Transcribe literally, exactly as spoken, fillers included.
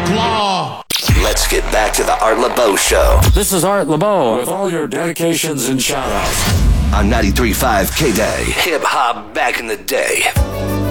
Law. Let's get back to the Art LeBeau Show. This is Art LeBeau with all your dedications and shout-outs. On ninety-three point five K-Day. Hip-hop back in the day.